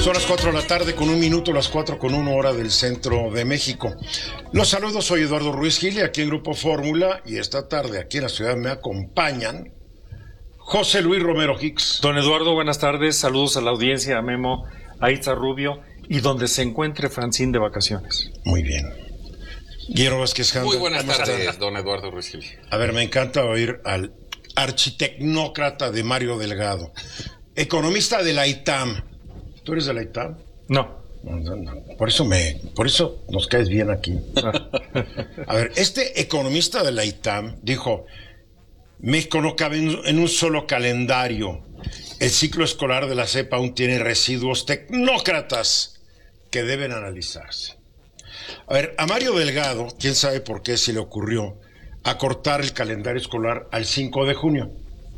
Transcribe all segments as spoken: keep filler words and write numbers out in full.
Son las cuatro de la tarde con un minuto, las cuatro con una hora del centro de México. Los saludos, soy Eduardo Ruiz Gil, aquí en Grupo Fórmula, y esta tarde aquí en la ciudad me acompañan José Luis Romero Hicks. Don Eduardo, buenas tardes, saludos a la audiencia, a Memo, a Itza Rubio, y donde se encuentre Francín de vacaciones. Muy bien. Guillermo Vázquez Janda. Muy buenas tardes, don Eduardo Ruiz Gil. A ver, me encanta oír al architecnócrata de Mario Delgado, economista de la I T A M. ¿Tú eres de la I T A M? No. No, no, no. Por eso me, por eso nos caes bien aquí. A ver, este economista de la I T A M dijo: México no cabe en un solo calendario. El ciclo escolar de la C E P aún tiene residuos tecnócratas que deben analizarse. A ver, a Mario Delgado, quién sabe por qué se le ocurrió acortar el calendario escolar al cinco de junio.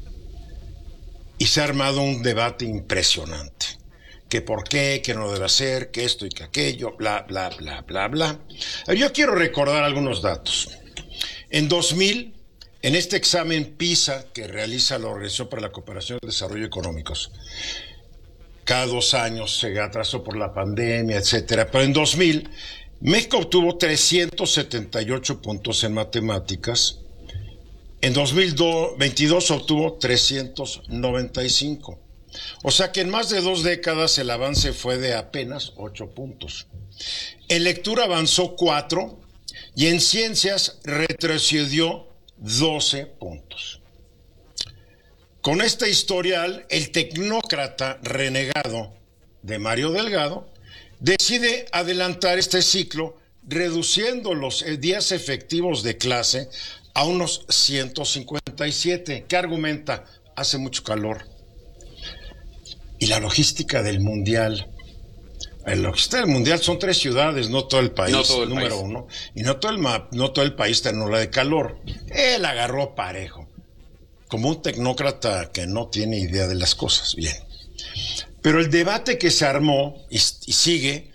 Y se ha armado un debate impresionante. Que por qué, que no debe hacer, que esto y que aquello, bla, bla, bla, bla, bla. Yo quiero recordar algunos datos. En dos mil, en este examen PISA que realiza la Organización para la Cooperación y el Desarrollo Económicos, cada dos años se atrasó por la pandemia, etcétera, pero en dos mil, México obtuvo trescientos setenta y ocho puntos en matemáticas. En dos mil veintidós obtuvo trescientos noventa y cinco. O sea que en más de dos décadas el avance fue de apenas ocho puntos. En lectura avanzó cuatro y en ciencias retrocedió doce puntos. Con este historial, el tecnócrata renegado de Mario Delgado decide adelantar este ciclo reduciendo los días efectivos de clase a unos ciento cincuenta y siete. ¿Qué argumenta? Hace mucho calor. Y la logística del mundial. La logística del mundial son tres ciudades, no todo el país, no todo el número país. uno. Y no todo el ma- no todo el país está en ola de calor. Él agarró parejo. Como un tecnócrata que no tiene idea de las cosas. Bien. Pero el debate que se armó y, y sigue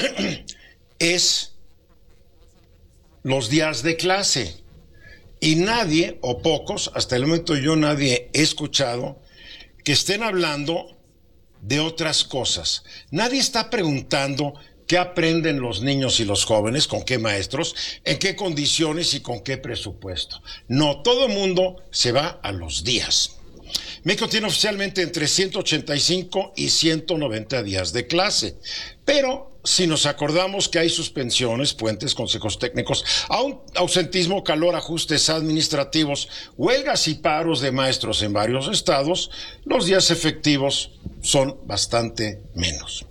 es los días de clase. Y nadie, o pocos, hasta el momento yo nadie he escuchado que estén hablando de otras cosas. Nadie está preguntando qué aprenden los niños y los jóvenes, con qué maestros, en qué condiciones y con qué presupuesto. No, todo el mundo se va a los días. México tiene oficialmente entre ciento ochenta y cinco y ciento noventa días de clase, pero si nos acordamos que hay suspensiones, puentes, consejos técnicos, ausentismo, calor, ajustes administrativos, huelgas y paros de maestros en varios estados, los días efectivos son bastante menos.